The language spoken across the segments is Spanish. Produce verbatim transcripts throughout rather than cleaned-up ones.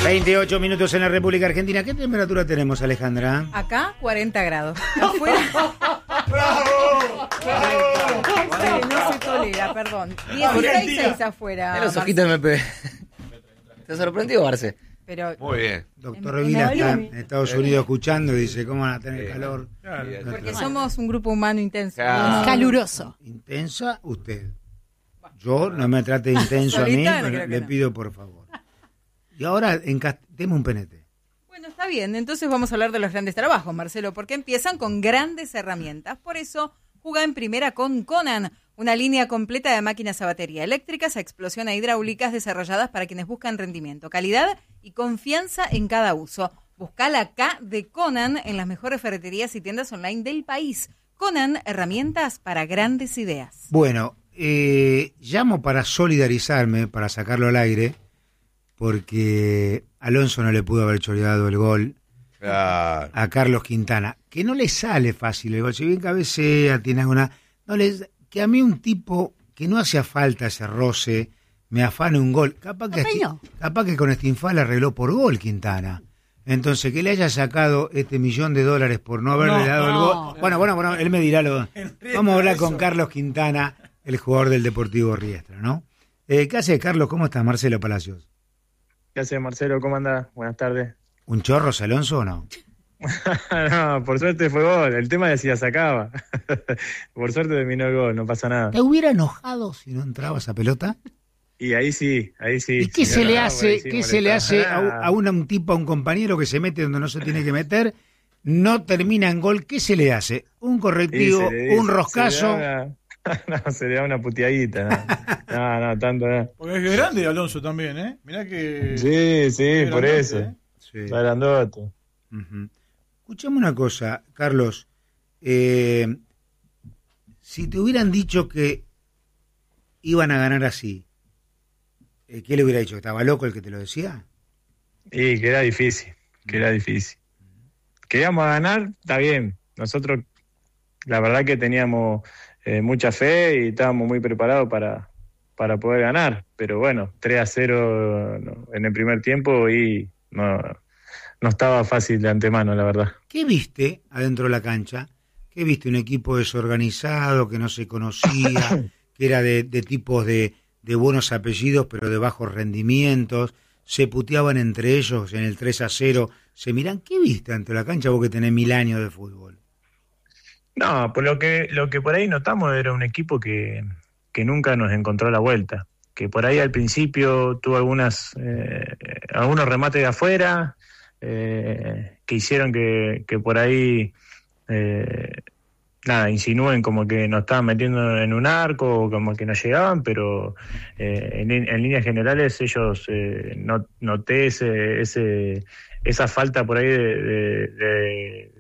veintiocho minutos en la República Argentina. ¿Qué temperatura tenemos, Alejandra? Acá, cuarenta grados. Afuera. ¡Bravo! ¡Bravo! Sí, no se tolera, perdón. dieciséis afuera. En los ojitos me pegué. ¿Te sorprendió, Barce? Pero Muy bien. Doctor En- Revila en está Navalny. en Estados Unidos escuchando y dice, ¿cómo van a tener calor? porque somos un grupo humano intenso. Claro. Caluroso. Intensa usted. Yo no me trate de intenso a mí, Solita, no pero creo que le no. pido por favor. Y ahora, encast- deme un penete. Bueno, está bien. Entonces vamos a hablar de los grandes trabajos, Marcelo, porque empiezan con grandes herramientas. Por eso, juega en primera con Conan, una línea completa de máquinas a batería eléctricas, a explosión e hidráulicas desarrolladas para quienes buscan rendimiento, calidad y confianza en cada uso. Busca la K de Conan en las mejores ferreterías y tiendas online del país. Conan, herramientas para grandes ideas. Bueno, eh, llamo para solidarizarme, para sacarlo al aire, porque Alonso no le pudo haber choreado el gol Claro. a Carlos Quintana, que no le sale fácil el gol, si bien cabecea, tiene alguna... No les, que a mí un tipo que no hacía falta ese roce, me afane un gol, capaz que, esti- Apeñó. capaz que con Stinfal arregló por gol Quintana. Entonces, que le haya sacado este millón de dólares por no haberle No, dado el no. gol... Bueno, bueno, bueno, él me dirá lo... Vamos a hablar con Carlos Quintana, el jugador del Deportivo Riestra, ¿no? Eh, ¿Qué hace, Carlos? ¿Cómo estás, Marcelo Palacios? ¿Qué hace, Marcelo? ¿Cómo andás? Buenas tardes. ¿Un chorro, Alonso, o no? No, por suerte fue gol. El tema es si la sacaba. Por suerte terminó el gol, no pasa nada. ¿Te hubiera enojado si no entraba esa pelota? Y ahí sí, ahí sí. ¿Y qué Si se no le la hace, ahí sí qué se le hace molestaba. a, un- a una- un tipo, a un compañero que se mete donde no se tiene que meter, no termina en gol? ¿Qué se le hace? ¿Un Y correctivo, se le- un se le roscazo? da una- No, se le da una puteadita. No, no, no, tanto no. Porque es grande Alonso también, ¿eh? Mirá que... Sí, sí, es por grandote, eso. ¿eh? Sí. Está grandote. Ujú. Escuchame una cosa, Carlos. Eh, si te hubieran dicho que iban a ganar así, eh, ¿qué le hubiera dicho? ¿Estaba loco el que te lo decía? Y que era difícil, que era difícil. Que íbamos a ganar, está bien. Nosotros, la verdad que teníamos eh, mucha fe y estábamos muy preparados para, para poder ganar. Pero bueno, tres a cero no, en el primer tiempo y no, no estaba fácil de antemano, la verdad. ¿Qué viste adentro de la cancha? ¿Qué viste? Un equipo desorganizado, que no se conocía, que era de, de tipos de, de buenos apellidos, pero de bajos rendimientos, se puteaban entre ellos en el tres a cero, se miran. ¿Qué viste ante la cancha vos que tenés mil años de fútbol? No, por lo que lo que por ahí notamos era un equipo que, que nunca nos encontró la vuelta, que por ahí al principio tuvo algunas eh, algunos remates de afuera eh, que hicieron que, que por ahí eh, nada insinúen como que nos estaban metiendo en un arco o como que nos llegaban, pero eh, en, en líneas generales ellos eh, no, noté ese, ese esa falta por ahí de, de, de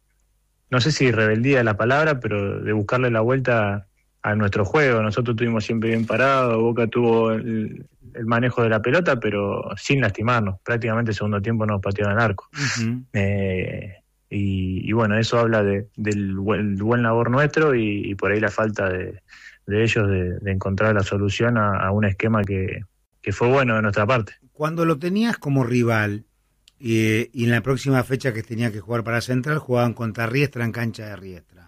no sé si rebeldía es la palabra, pero de buscarle la vuelta a nuestro juego. Nosotros estuvimos siempre bien parados, Boca tuvo el, el manejo de la pelota, pero sin lastimarnos. Prácticamente el segundo tiempo nos patearon al arco. Uh-huh. Eh, y, y bueno, eso habla de, del buen, buen labor nuestro y, y por ahí la falta de, de ellos de, de encontrar la solución a, a un esquema que, que fue bueno de nuestra parte. Cuando lo tenías como rival, eh, y en la próxima fecha que tenía que jugar para Central, jugaban contra Riestra en cancha de Riestra.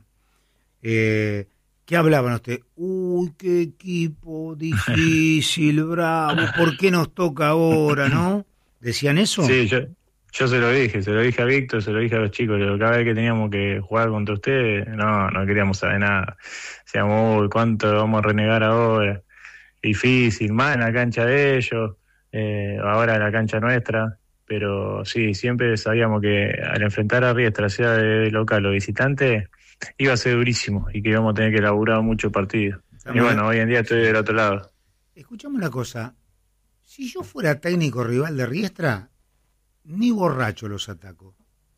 Eh, ¿Qué hablaban ustedes? Uy, qué equipo difícil, bravo, ¿por qué nos toca ahora, no? ¿Decían eso? Sí, yo, yo se lo dije, se lo dije a Víctor, se lo dije a los chicos, pero cada vez que teníamos que jugar contra ustedes, no, no queríamos saber nada. Decíamos, uy, ¿cuánto vamos a renegar ahora? Difícil, más en la cancha de ellos, eh, ahora en la cancha nuestra. Pero sí, siempre sabíamos que al enfrentar a Riestra, sea de local o visitante, iba a ser durísimo y que íbamos a tener que elaborar mucho partido. Y bueno, hoy en día estoy del otro lado. Escuchame una cosa, si yo fuera técnico rival de Riestra, ni borracho los ataco.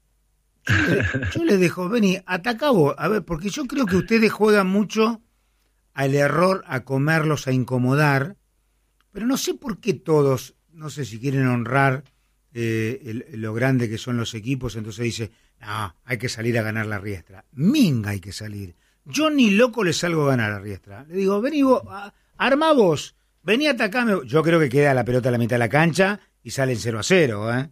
Yo le, yo le dejo, vení, atacá vos, a ver, porque yo creo que ustedes juegan mucho al error, a comerlos, a incomodar, pero no sé por qué todos, no sé si quieren honrar eh, el, lo grande que son los equipos, entonces dice, no, hay que salir a ganar la Riestra. Minga hay que salir. Yo ni loco le salgo a ganar a Riestra. Le digo, vení vos, a, armá vos, vení, atacame. Yo creo que queda la pelota a la mitad de la cancha y salen cero a cero, ¿eh?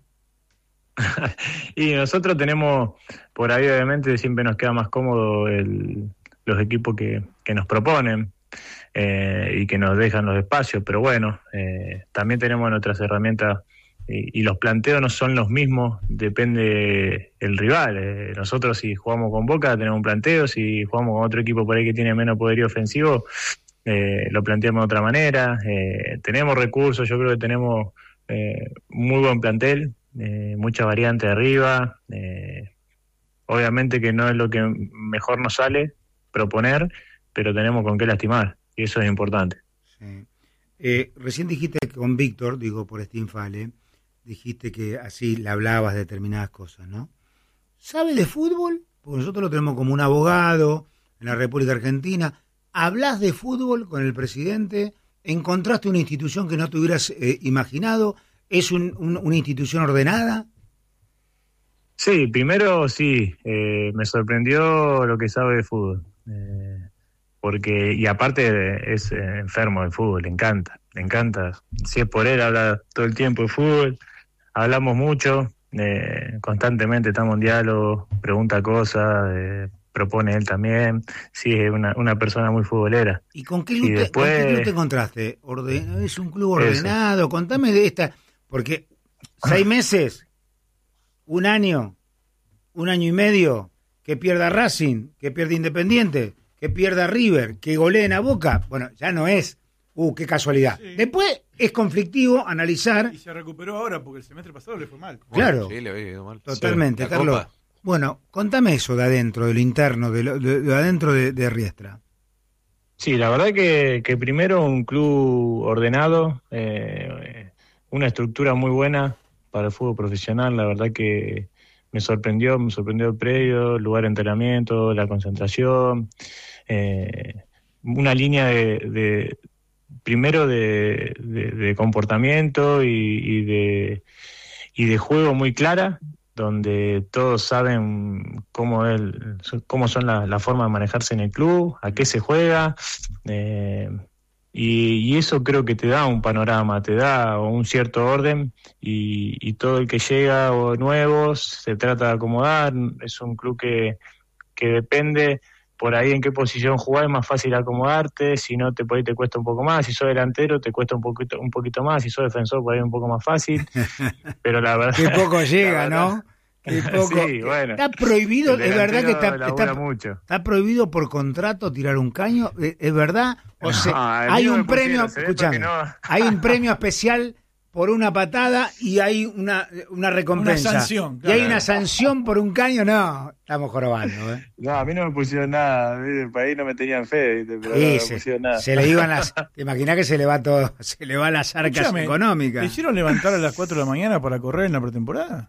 Y nosotros tenemos, por ahí obviamente siempre nos queda más cómodo el, los equipos que, que nos proponen eh, y que nos dejan los espacios, pero bueno, eh, también tenemos nuestras herramientas y, y los planteos no son los mismos, depende el rival. Eh, nosotros si jugamos con Boca tenemos un planteo, si jugamos con otro equipo por ahí que tiene menos poderío ofensivo, eh, lo planteamos de otra manera. Eh, tenemos recursos, yo creo que tenemos eh, muy buen plantel. Eh, mucha variante arriba, eh, obviamente que no es lo que mejor nos sale proponer, pero tenemos con qué lastimar y eso es importante. Sí. Eh, recién dijiste que con Víctor, digo por Stinfale, dijiste que así le hablabas de determinadas cosas, ¿no? ¿Sabe de fútbol? Porque nosotros lo tenemos como un abogado en la República Argentina. ¿Hablas de fútbol con el presidente? ¿Encontraste una institución que no te hubieras eh, imaginado? ¿Es un, un, una institución ordenada? Sí, primero sí, eh, me sorprendió lo que sabe de fútbol, eh, porque y aparte es eh, enfermo de fútbol, le encanta, le encanta. Si es por él, habla todo el tiempo de fútbol, hablamos mucho, eh, constantemente estamos en diálogo, pregunta cosas, eh, propone él también. Sí, es una, una persona muy futbolera. ¿Y con qué club, te, después, ¿con qué club te encontraste? Orden, ¿Es un club ordenado? Eso. Contame de esta... Porque seis meses, un año, un año y medio, que pierda Racing, que pierda Independiente, que pierda River, que goleen a Boca, bueno, ya no es, uh, qué casualidad. Sí. Después es conflictivo analizar. Y se recuperó ahora porque el semestre pasado le fue mal. Claro, sí, le había ido mal. Totalmente, sí, Carlos. Bueno, contame eso de adentro, de lo interno, de, lo, de, de adentro de, de Riestra. Sí, la verdad que, que primero un club ordenado, eh, una estructura muy buena para el fútbol profesional, la verdad que me sorprendió, me sorprendió el predio, el lugar de entrenamiento, la concentración, eh, una línea de, de primero de, de, de comportamiento y, y de y de juego muy clara, donde todos saben cómo es, cómo son las la formas de manejarse en el club, a qué se juega. Eh, Y, y eso creo que te da un panorama, te da un cierto orden y, y todo el que llega o nuevo se trata de acomodar. Es un club que, que depende por ahí en qué posición jugar, es más fácil acomodarte, si no te, por ahí te cuesta un poco más, si sos delantero te cuesta un poquito, un poquito más, si sos defensor por ahí un poco más fácil, pero la verdad... Qué poco llega, ¿no? Qué poco. Sí, bueno. Está prohibido, es verdad que está, está, mucho. está prohibido por contrato tirar un caño, ¿es, es verdad? O no, sea, hay un premio, escúchame, no. hay un premio especial por una patada y hay una, una recompensa. Una sanción. Claro. Y hay una sanción por un caño, no, estamos jorobando, ¿eh? No, a mí no me pusieron nada, por ahí no me tenían fe, pero sí, no me se, pusieron nada. Se le iban las, te imaginás que se le va todo, se le va las arcas Escúchame, económicas. ¿Te hicieron levantar a las cuatro de la mañana para correr en la pretemporada?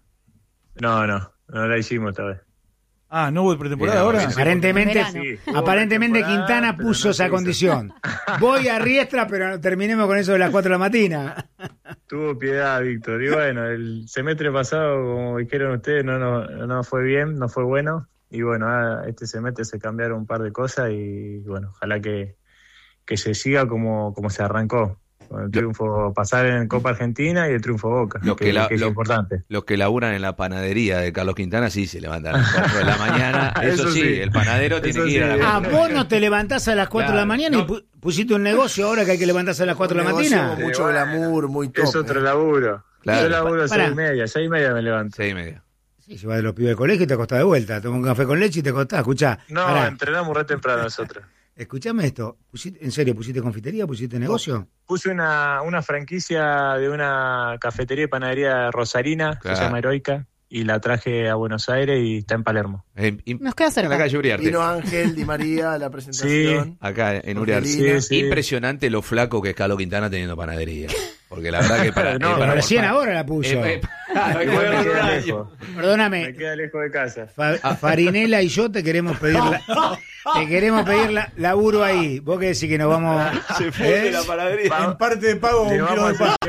No, no, no la hicimos esta vez. Ah, ¿no hubo pretemporada Bien, ahora? Aparentemente, sí, aparentemente Quintana puso no esa condición. Voy a Riestra, pero terminemos con eso de las cuatro de la mañana. Tuvo piedad, Víctor. Y bueno, el semestre pasado, como dijeron ustedes, no, no, no fue bien, no fue bueno. Y bueno, este semestre se cambiaron un par de cosas y bueno, ojalá que, que se siga como, como se arrancó. Con el triunfo, pasar en Copa Argentina y el triunfo Boca, los que, que, la, que es lo, importante. Los que laburan en la panadería de Carlos Quintana sí se levantan a las cuatro de la mañana. Eso, Eso sí, sí, el panadero tiene Eso que ir sí. a la Ah, vos no te levantás a las cuatro claro, de la mañana no. y pusiste un negocio ahora que hay que levantarse a las cuatro de la mañana. Mucho glamour, muy top. Es otro laburo. Claro. Yo laburo a seis y media, seis y media me levanto. Seis y media. Sí, se va de los pibes del colegio y te acostás de vuelta. Toma un café con leche y te acostás. Escuchá. No, pará. Entrenamos re temprano nosotros. Escuchame esto, ¿en serio pusiste confitería, pusiste negocio? Puse una, una franquicia de una cafetería y panadería rosarina, claro. Se llama Heroica, y la traje a Buenos Aires y está en Palermo. Eh, y, Nos queda cerca. En la calle Uriarte. Vino Ángel Di María a la presentación. Sí, acá en Uriarte. Sí, sí. Impresionante lo flaco que es Carlos Quintana teniendo panadería. Porque la verdad que para... no, eh, para recién para, ahora la puso. Eh, eh, Igual me queda lejos. Perdóname. Me queda lejos de casa. Fa, Farinela y yo te queremos pedir la, te queremos pedir la, laburo ahí. Vos que decís que nos vamos... Se fue ¿eh? La panadería. Pa, en parte de pago un kilo de pan.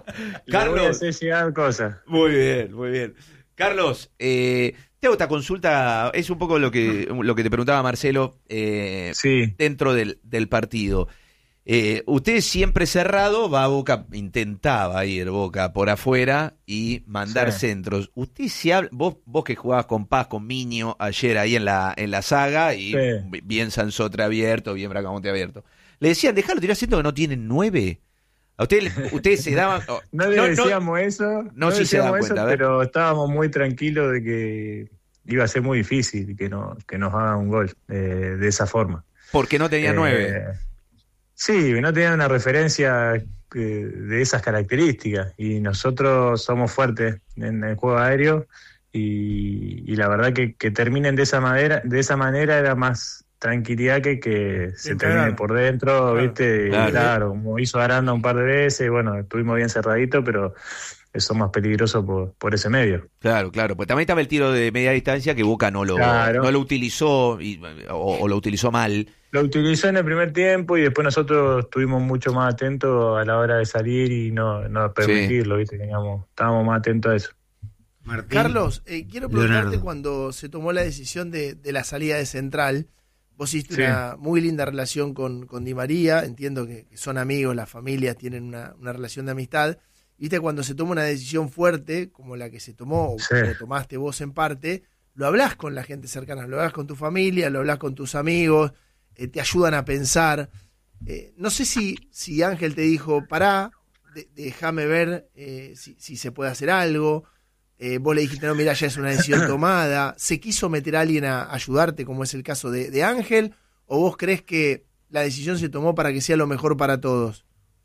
Carlos. Le voy a cosas. Muy bien, muy bien. Carlos, eh, te hago esta consulta, es un poco lo que, lo que te preguntaba Marcelo, eh, sí. dentro del, del partido. Eh, usted siempre cerrado, va a Boca, intentaba ir Boca por afuera y mandar sí. centros. Usted se habla, vos, vos que jugabas con Paz, con Miño, ayer ahí en la, en la saga, y sí. bien Sansotra abierto, bien Bracamonte abierto. Le decían, dejalo tirar centro que no tienen nueve. A usted, ustedes se daban... Oh, no le no, decíamos no, eso, no, no sí decíamos se dan cuenta, eso, pero estábamos muy tranquilos de que iba a ser muy difícil que, no, que nos hagan un gol eh, de esa forma. Porque no tenía eh, nueve. Sí, no tenían una referencia eh, de esas características y nosotros somos fuertes en el juego aéreo y, y la verdad que, que terminen de esa manera, de esa manera era más tranquilidad que que se sí, termine claro. por dentro, claro. viste, claro, y claro, como hizo Aranda un par de veces, bueno, estuvimos bien cerraditos, pero eso es más peligroso por, por ese medio. Claro, claro, pues también estaba el tiro de media distancia que Boca no lo, claro. no lo utilizó y, o, o lo utilizó mal. Lo utilizó en el primer tiempo y después nosotros estuvimos mucho más atentos a la hora de salir y no, no permitirlo, sí. viste, teníamos, estábamos más atentos a eso. Martín. Carlos, eh, quiero preguntarte Leonardo. Cuando se tomó la decisión de, de la salida de Central, vos hiciste sí. una muy linda relación con, con Di María, entiendo que, que son amigos, las familias tienen una, una relación de amistad. Viste, cuando se toma una decisión fuerte, como la que se tomó, sí. o tomaste vos en parte, lo hablás con la gente cercana, lo hablás con tu familia, lo hablás con tus amigos, eh, te ayudan a pensar. Eh, no sé si, si Ángel te dijo, pará, de, déjame ver eh, si, si se puede hacer algo. Eh, vos le dijiste, no, mira, ya es una decisión tomada. ¿Se quiso meter a alguien a ayudarte, como es el caso de, de Ángel? ¿O vos crees que la decisión se tomó para que sea lo mejor para todos?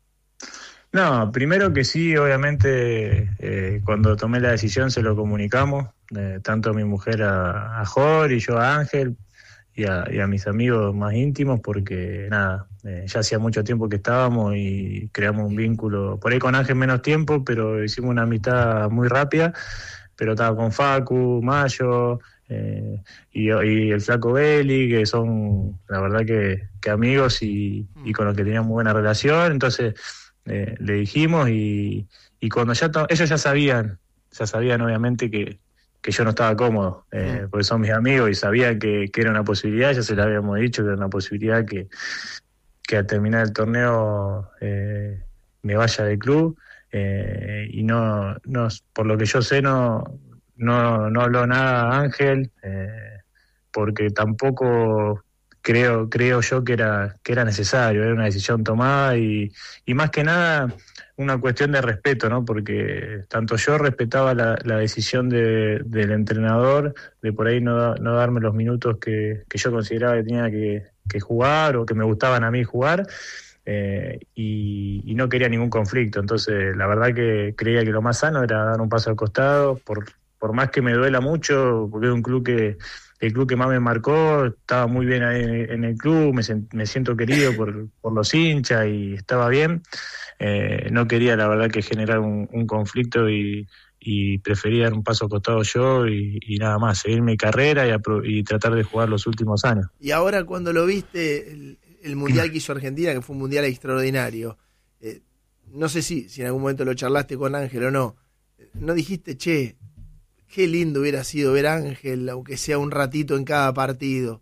No, primero que sí, obviamente, eh, cuando tomé la decisión se lo comunicamos, eh, tanto a mi mujer, a, a Jor, y yo a Ángel, y a, y a mis amigos más íntimos, porque nada, eh, ya hacía mucho tiempo que estábamos y creamos un vínculo, por ahí con Ángel menos tiempo, pero hicimos una amistad muy rápida, pero estaba con Facu, Mayo, eh, y, y el Flaco Belli, que son la verdad que, que amigos y, y con los que teníamos buena relación, entonces eh, le dijimos y, y cuando ya to- ellos ya sabían, ya sabían obviamente que que yo no estaba cómodo, eh, porque son mis amigos y sabían que, que era una posibilidad, ya se lo habíamos dicho, que era una posibilidad que, que al terminar el torneo eh, me vaya del club, eh, y no, no, por lo que yo sé, no, no, no habló nada Ángel, eh, porque tampoco creo, creo yo que era, que era necesario, era una decisión tomada y, y más que nada una cuestión de respeto, ¿no? Porque tanto yo respetaba la, la decisión de, del entrenador de por ahí no, no darme los minutos que, que yo consideraba que tenía que, que jugar o que me gustaban a mí jugar, eh, y, y no quería ningún conflicto. Entonces, la verdad que creía que lo más sano era dar un paso al costado, por, por más que me duela mucho, porque es un club que el club que más me marcó, estaba muy bien ahí en el club, me, me siento querido por, por los hinchas y estaba bien. Eh, no quería la verdad que generar un, un conflicto y, y prefería dar un paso acostado yo y, y nada más, seguir mi carrera y, apro- y tratar de jugar los últimos años. Y ahora cuando lo viste, el, el mundial que hizo Argentina, que fue un mundial extraordinario, eh, no sé si, si en algún momento lo charlaste con Ángel o no, no dijiste, che, qué lindo hubiera sido ver a Ángel, aunque sea un ratito en cada partido.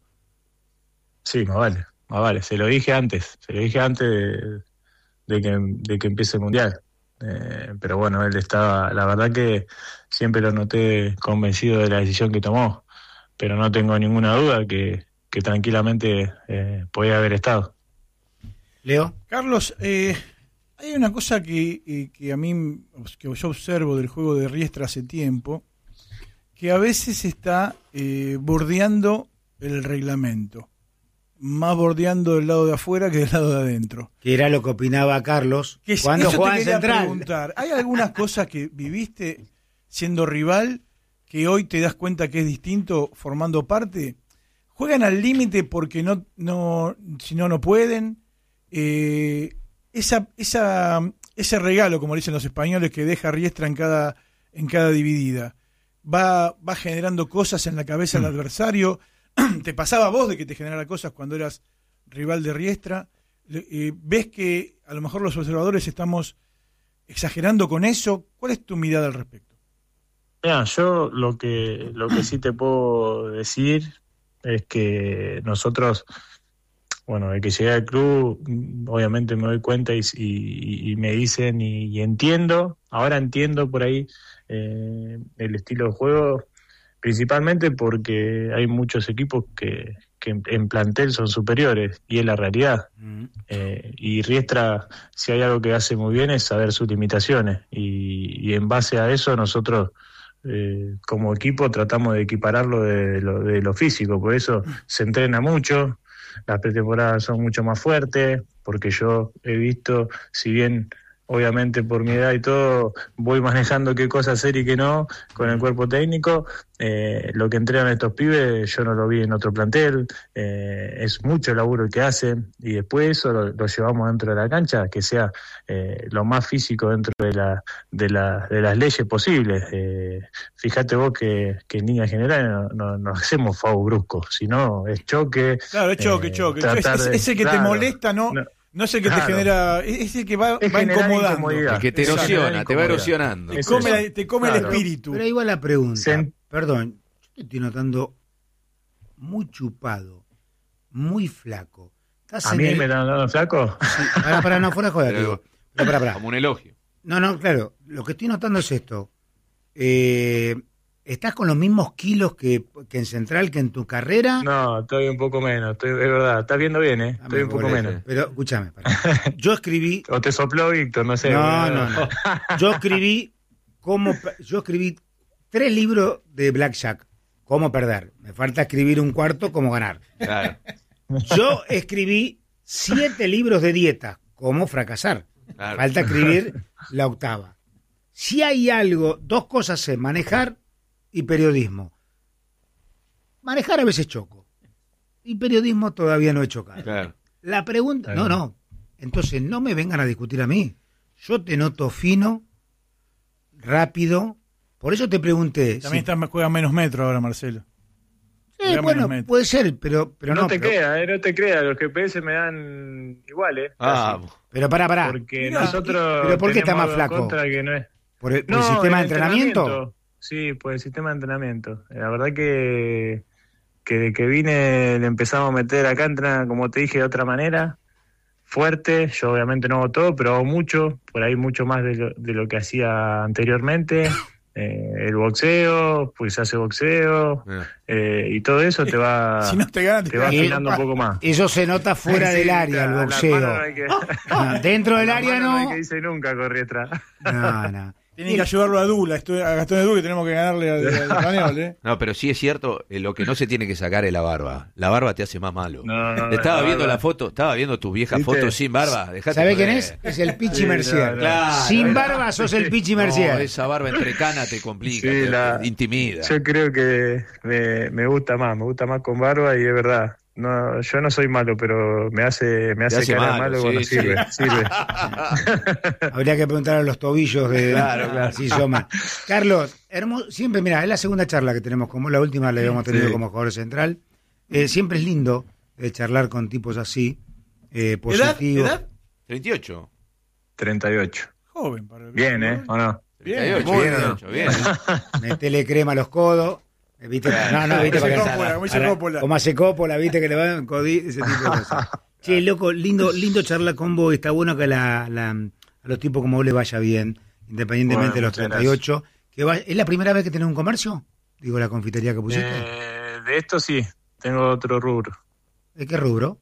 Sí, más vale, más vale, se lo dije antes, se lo dije antes de... De que, de que empiece el mundial, eh, pero bueno, él estaba, la verdad que siempre lo noté convencido de la decisión que tomó, pero no tengo ninguna duda que, que tranquilamente eh, podía haber estado. Leo. Carlos, eh, hay una cosa que, eh, que a mí, que yo observo del juego de Riestra hace tiempo, que a veces está eh, bordeando el reglamento. Más bordeando del lado de afuera que del lado de adentro. Que era lo que opinaba Carlos que cuando jugaba en Central. Preguntar, ¿hay algunas cosas que viviste siendo rival que hoy te das cuenta que es distinto formando parte? ¿Juegan al límite porque no, no, si no, no pueden? Eh, esa, esa, ese regalo, como dicen los españoles, que deja Riestra en cada, en cada dividida, va, va generando cosas en la cabeza del adversario. ¿Te pasaba a vos de que te generara cosas cuando eras rival de Riestra? Eh, ¿Ves que a lo mejor los observadores estamos exagerando con eso? ¿Cuál es tu mirada al respecto? Mira, yo lo que, lo que sí te puedo decir es que nosotros bueno, de que llegué al club, obviamente me doy cuenta y, y, y me dicen y, y entiendo, ahora entiendo por ahí eh, el estilo de juego, principalmente porque hay muchos equipos que, que en, en plantel son superiores, y es la realidad. Mm. Eh, y Riestra, si hay algo que hace muy bien, es saber sus limitaciones, y, y en base a eso nosotros eh, como equipo tratamos de equipararlo de, de, lo, de lo físico, por eso se entrena mucho, las pretemporadas son mucho más fuertes, porque yo he visto, si bien obviamente por mi edad y todo, voy manejando qué cosa hacer y qué no con el cuerpo técnico, eh, lo que entrenan estos pibes yo no lo vi en otro plantel, eh, es mucho laburo el que hacen, y después eso lo, lo llevamos dentro de la cancha, que sea eh, lo más físico dentro de la de, la, de las leyes posibles. Eh, fíjate vos que, que en líneas generales no, no, no hacemos foul brusco, sino es choque. Claro, es choque, eh, choque. Es, de, ese que claro, te molesta, ¿no? no No es el que claro. te genera, es el que va, va incomodando. El que te erosiona, te va erosionando. Te come, la, te come claro. el espíritu. Pero ahí va la pregunta. Se... Perdón, yo te estoy notando muy chupado, muy flaco. ¿A mí el... me están dando flaco? Sí, para, para, no, fuera de joder, digo. Pero, para, para. Como un elogio. No, no, claro. Lo que estoy notando es esto. Eh... ¿Estás con los mismos kilos que, que en Central, que en tu carrera? No, estoy un poco menos, estoy, es verdad, estás viendo bien, ¿eh? Estoy ah, un poco menos. Pero escúchame, para. Yo escribí... O te sopló Víctor, no sé. No, no, no. Yo escribí, cómo, yo escribí tres libros de Blackjack, cómo perder. Me falta escribir un cuarto, cómo ganar. Claro. Yo escribí siete libros de dieta, cómo fracasar. Claro. Falta escribir la octava. Si hay algo, dos cosas sé, manejar y periodismo. Manejar a veces choco. Y periodismo todavía no he chocado. Claro. La pregunta... No, no. Entonces no me vengan a discutir a mí. Yo te noto fino, rápido. Por eso te pregunté... También si... juega menos metro ahora, Marcelo. Sí, juega bueno, puede ser, pero, pero no. No te pero... creas, eh, no te creas. Los G P S me dan iguales. Ah, pero pará, pará. Porque Mira, nosotros... ¿Pero por qué está más flaco? Que no es... ¿Por el, por no, el sistema de entrenamiento? entrenamiento? Sí, por el sistema de entrenamiento. La verdad que, que de que vine le empezamos a meter acá, entrena, como te dije, de otra manera, fuerte. Yo obviamente no hago todo, pero hago mucho, por ahí mucho más de lo, de lo que hacía anteriormente. Eh, el boxeo, pues se hace boxeo, eh, y todo eso te va, si no te ganas, te te va afinando un poco más. Eso se nota fuera sí, del área, el boxeo. No que... no, dentro del área no. No hay que dice nunca, Corriestra. No, no. Tienen que ayudarlo a Dula, a Gastón de Dula, que tenemos que ganarle al, al español, ¿eh? No, pero sí es cierto, eh, lo que no se tiene que sacar es la barba. La barba te hace más malo. No, no, estaba la viendo barba. la foto, estaba viendo tus viejas fotos sin barba. ¿Sabés quién es? Es el Pichi sí, Mercier. No, no. Claro, sin barba sos el Pichi Mercier. No, esa barba entre canas te complica, sí, te, la... te intimida. Yo creo que me, me gusta más, me gusta más con barba, y es verdad. No, yo no soy malo, pero me hace me hace, hace cara malo, malo sí, bueno, sí. sirve, sirve. Habría que preguntar a los tobillos de claro, claro. si son más. Carlos, hermoso, siempre, mira, es la segunda charla que tenemos, como la última la habíamos tenido sí. como jugador central. Eh, siempre es lindo eh, charlar con tipos así, eh, positivos. ¿Edad? ¿Edad? treinta y ocho. treinta y ocho. Joven para el bien, ¿eh? ¿O no? Bien, treinta y ocho, muy bien, bien. bien. Metele crema a los codos. ¿Viste? No, no, viste para Cópola, como, para, Cópola. como hace Cópola, viste que le van codí, ese tipo de cosas. Che, loco, lindo, lindo charlar con vos. Está bueno que la, la, a los tipos como vos les vaya bien, independientemente bueno, de los treinta y ocho. Que va, ¿es la primera vez que tenés un comercio? Digo, la confitería que pusiste. Eh, de esto sí, tengo otro rubro. ¿De qué rubro?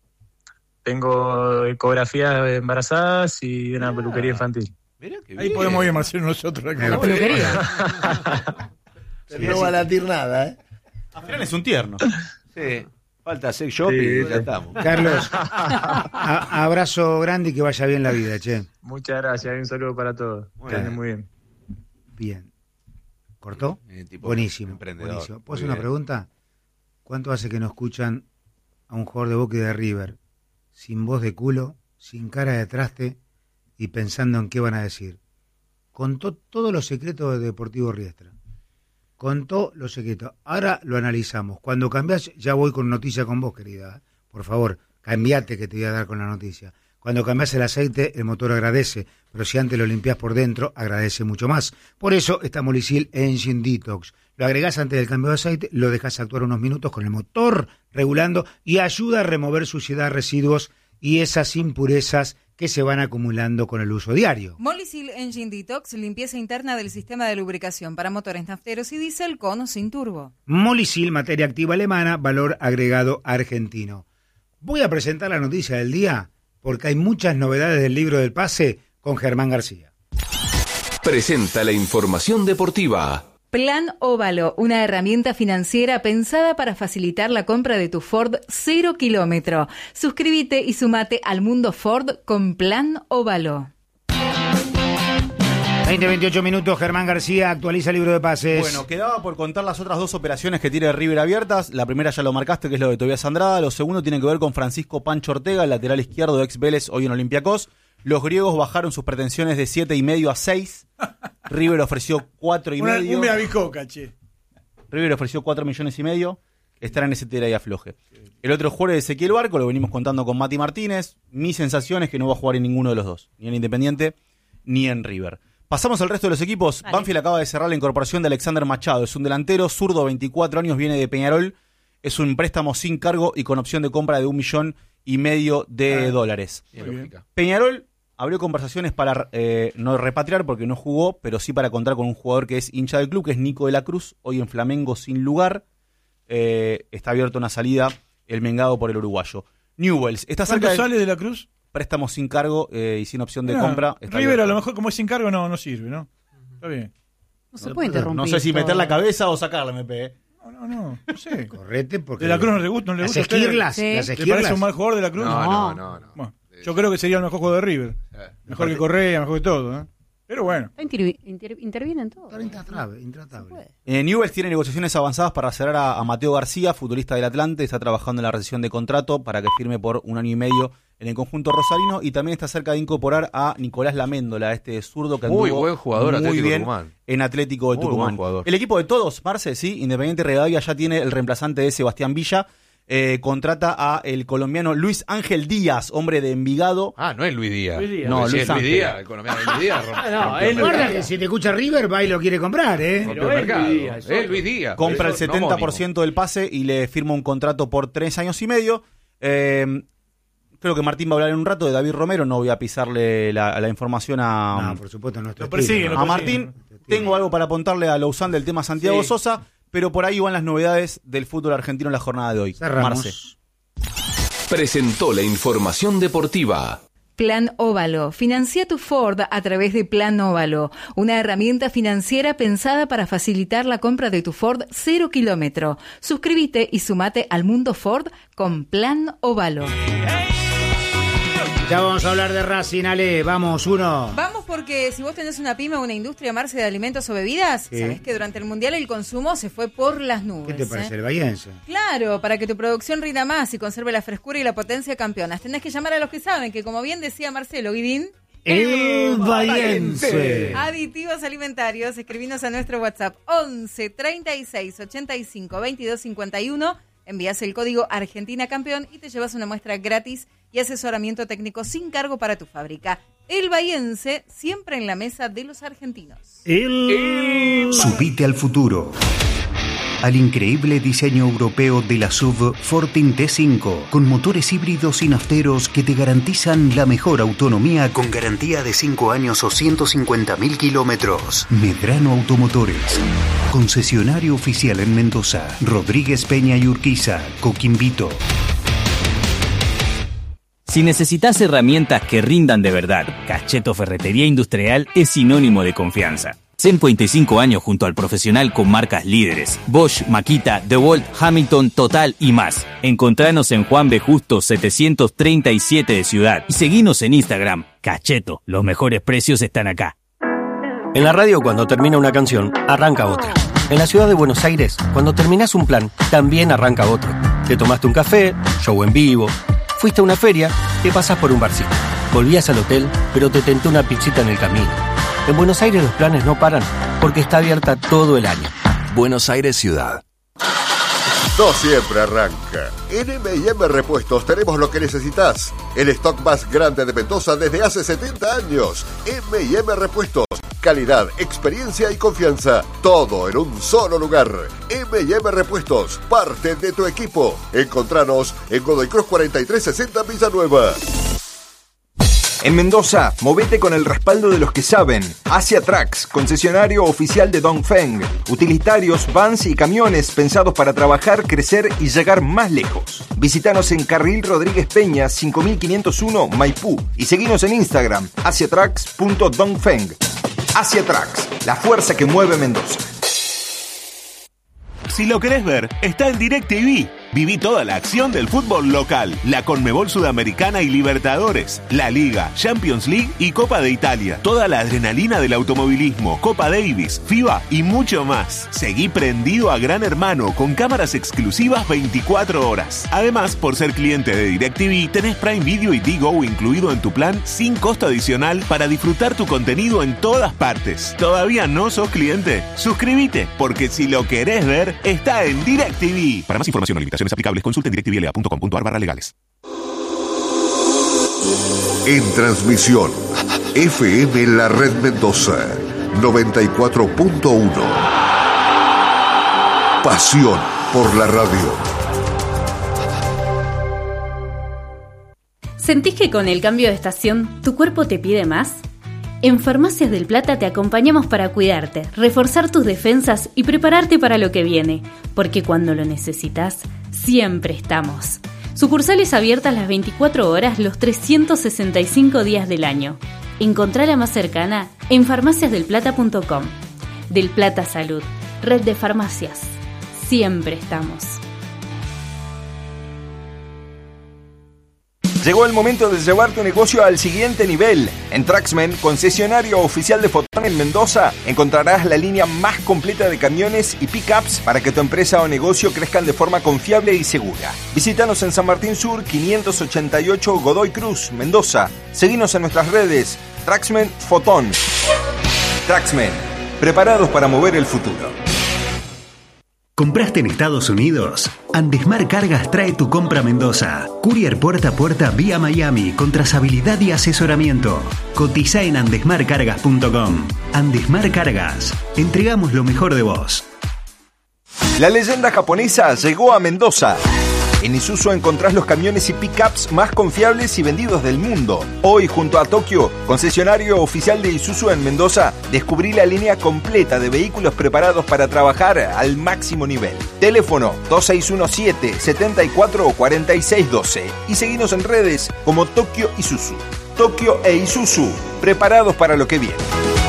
Tengo ecografías embarazadas y una ah, peluquería infantil. Mirá qué bien. Ahí podemos ir, Marcelo, nosotros. ¿La peluquería? Sí, no va a latir nada, ¿eh? Al final es un tierno. Sí, falta sex shop sí, y ya estamos. Carlos, a, abrazo grande y que vaya bien la vida, che. Muchas gracias, un saludo para todos. Muy bien. Muy bien. Bien. ¿Cortó? Eh, tipo buenísimo. buenísimo. ¿Puedo hacer una pregunta? ¿Cuánto hace que no escuchan a un jugador de Boca y de River sin voz de culo, sin cara de traste y pensando en qué van a decir? Contó todos los secretos de Deportivo Riestra. Contó los secretos. Ahora lo analizamos. Cuando cambiás, ya voy con noticia con vos, querida. Por favor, cambiate que te voy a dar con la noticia. Cuando cambias el aceite, el motor agradece, pero si antes lo limpias por dentro, agradece mucho más. Por eso está Molicil Engine Detox. Lo agregás antes del cambio de aceite, lo dejas actuar unos minutos con el motor regulando y ayuda a remover suciedad, residuos y esas impurezas que se van acumulando con el uso diario. Molicil Engine Detox, limpieza interna del sistema de lubricación para motores nafteros y diésel con o sin turbo. Molicil, materia activa alemana, valor agregado argentino. Voy a presentar la noticia del día porque hay muchas novedades del libro del pase con Germán García. Presenta la información deportiva. Plan Óvalo, una herramienta financiera pensada para facilitar la compra de tu Ford cero kilómetro. Suscríbete y sumate al mundo Ford con Plan Óvalo. veinte, veintiocho minutos, Germán García actualiza el libro de pases. Bueno, quedaba por contar las otras dos operaciones que tiene River abiertas. La primera ya lo marcaste, que es lo de Tobias Andrada. Lo segundo tiene que ver con Francisco Pancho Ortega, el lateral izquierdo de ex Vélez, hoy en Olympiacos. Los griegos bajaron sus pretensiones de siete y medio a seis. River ofreció cuatro y Una, medio. Un meabicoca, che. River ofreció cuatro millones y medio. Estará en ese tira y afloje. El otro jugador es Ezequiel Barco, lo venimos contando con Mati Martínez. Mi sensación es que no va a jugar en ninguno de los dos, ni en Independiente ni en River. Pasamos al resto de los equipos. Vale. Banfield acaba de cerrar la incorporación de Alexander Machado. Es un delantero zurdo, veinticuatro años, viene de Peñarol. Es un préstamo sin cargo y con opción de compra de un millón y medio de ah, dólares. Peñarol abrió conversaciones para eh, no repatriar porque no jugó, pero sí para contar con un jugador que es hincha del club, que es Nico de la Cruz, hoy en Flamengo sin lugar. Eh, está abierta una salida, el mengado por el uruguayo. Newells está cerca. ¿Cuánto sale de la Cruz? Préstamo sin cargo eh, y sin opción de no, compra. River abierto. A lo mejor como es sin cargo no, no sirve, ¿no? Está bien. No se puede interrumpir. No sé si meter la cabeza o sacarla, me pegué. No, no, no, no sé. Correte porque... ¿De la Cruz no le gusta? No le gusta las esquirlas, ¿Sí? las esquirlas. ¿Le parece un mal jugador de la Cruz? No, no, no. no. Bueno, yo creo que sería el mejor jugador de River. Eh, mejor que Correa, mejor que todo, ¿eh? Pero bueno. Intervi inter interviene en todo. Está intratable, intratable. Eh, Newell's tiene negociaciones avanzadas para cerrar a, a Mateo García, futbolista del Atlante. Está trabajando en la rescisión de contrato para que firme por un año y medio en el conjunto rosarino. Y también está cerca de incorporar a Nicolás Laméndola, este zurdo que anduvo muy buen jugador, muy Atlético bien Tucumán. En Atlético de muy Tucumán. El equipo de todos, Marce, sí, Independiente Rivadavia ya tiene el reemplazante de Sebastián Villa. Eh, contrata a el colombiano Luis Ángel Díaz, hombre de Envigado. Ah, no es Luis Díaz. Luis Díaz. No, Luis, Luis Ángel. Díaz, el colombiano Luis Díaz. Rompe, no, es Guarda que si te escucha River, va y lo quiere comprar, ¿eh? Pero es Luis Díaz. Es Luis Díaz. Compra el Eso, setenta por ciento no del pase y le firma un contrato por tres años y medio. Eh, creo que Martín va a hablar en un rato de David Romero. No voy a pisarle la, la información a, no, por supuesto, no lo persigue, a lo Martín. Tengo algo para apuntarle a Lausanne del tema Santiago sí. Sosa, pero por ahí van las novedades del fútbol argentino en la jornada de hoy. Cerramos. Marce. Presentó la información deportiva. Plan Óvalo. Financia tu Ford a través de Plan Óvalo, una herramienta financiera pensada para facilitar la compra de tu Ford cero kilómetro. Suscríbete y sumate al mundo Ford con Plan Óvalo. Ya vamos a hablar de Racing, Ale. Vamos, uno. Vamos porque si vos tenés una pyme o una industria, Marce, de alimentos o bebidas, ¿Sí? sabés que durante el Mundial el consumo se fue por las nubes. ¿Qué te parece, eh? el bahiense? Claro, para que tu producción rinda más y conserve la frescura y la potencia campeonas. Tenés que llamar a los que saben, que como bien decía Marcelo Guidín, el bahiense. Aditivos alimentarios. Escribinos a nuestro WhatsApp once, treinta y seis, ochenta y cinco, veintidós, cincuenta y uno. Envías el código Argentina Campeón y te llevas una muestra gratis y asesoramiento técnico sin cargo para tu fábrica. El bahiense, siempre en la mesa de los argentinos. El... El... Subite al futuro. Al increíble diseño europeo de la S U V Fortin T cinco, con motores híbridos y nafteros que te garantizan la mejor autonomía con garantía de cinco años o ciento cincuenta mil kilómetros. Medrano Automotores, concesionario oficial en Mendoza, Rodríguez Peña y Urquiza, Coquimbito. Si necesitas herramientas que rindan de verdad, Cacheto Ferretería Industrial es sinónimo de confianza. cincuenta y cinco años junto al profesional con marcas líderes. Bosch, Makita, DeWalt, Hamilton, Total y más. Encontranos en Juan B. Justo setecientos treinta y siete de Ciudad. Y seguinos en Instagram. Cacheto, los mejores precios están acá. En la radio, cuando termina una canción, arranca otra. En la ciudad de Buenos Aires, cuando terminás un plan, también arranca otro. Te tomaste un café, show en vivo, fuiste a una feria, te pasás por un barcito. Volvías al hotel, pero te tentó una pizzita en el camino. En Buenos Aires los planes no paran, porque está abierta todo el año. Buenos Aires Ciudad. No siempre arranca. En M y M Repuestos tenemos lo que necesitas. El stock más grande de Mendoza desde hace setenta años. M y M Repuestos. Calidad, experiencia y confianza. Todo en un solo lugar. M y M Repuestos. Parte de tu equipo. Encontranos en Godoy Cruz cuarenta y tres sesenta Villanueva. En Mendoza, movete con el respaldo de los que saben. Asia Trucks, concesionario oficial de Dongfeng. Utilitarios, vans y camiones pensados para trabajar, crecer y llegar más lejos. Visítanos en Carril Rodríguez Peña, cinco mil quinientos uno, Maipú. Y seguinos en Instagram, asiatrucks punto dongfeng. Asia Trucks, la fuerza que mueve Mendoza. Si lo querés ver, está en DirecTV. Viví toda la acción del fútbol local, la Conmebol Sudamericana y Libertadores, la Liga, Champions League y Copa de Italia. Toda la adrenalina del automovilismo, Copa Davis, FIBA y mucho más. Seguí prendido a Gran Hermano con cámaras exclusivas veinticuatro horas. Además, por ser cliente de DirecTV, tenés Prime Video y Digo incluido en tu plan sin costo adicional para disfrutar tu contenido en todas partes. ¿Todavía no sos cliente? Suscríbete, porque si lo querés ver, está en DirecTV. Para más información o limitaciones aplicables, consulten direct t v l a punto com punto a r barra legales. En transmisión, F M La Red Mendoza, noventa y cuatro punto uno. Pasión por la radio. ¿Sentís que con el cambio de estación tu cuerpo te pide más? En Farmacias del Plata te acompañamos para cuidarte, reforzar tus defensas y prepararte para lo que viene, porque cuando lo necesitas, siempre estamos. Sucursales abiertas las veinticuatro horas los trescientos sesenta y cinco días del año. Encontrá la más cercana en farmacias del plata punto com. Del Plata Salud, red de farmacias. Siempre estamos. Llegó el momento de llevar tu negocio al siguiente nivel. En Traxmen, concesionario oficial de Fotón en Mendoza, encontrarás la línea más completa de camiones y pickups para que tu empresa o negocio crezcan de forma confiable y segura. Visítanos en San Martín Sur, quinientos ochenta y ocho Godoy Cruz, Mendoza. Seguinos en nuestras redes. Traxmen Fotón. Traxmen, preparados para mover el futuro. ¿Compraste en Estados Unidos? Andesmar Cargas trae tu compra a Mendoza. Courier puerta a puerta vía Miami con trazabilidad y asesoramiento. Cotiza en andesmar cargas punto com. Andesmar Cargas. Entregamos lo mejor de vos. La leyenda japonesa llegó a Mendoza. En Isuzu encontrás los camiones y pickups más confiables y vendidos del mundo. Hoy, junto a Tokio, concesionario oficial de Isuzu en Mendoza, descubrí la línea completa de vehículos preparados para trabajar al máximo nivel. Teléfono dos seis uno siete, siete cuatro, cuatro seis uno dos y seguinos en redes como Tokio Isuzu. Tokio e Isuzu, preparados para lo que viene.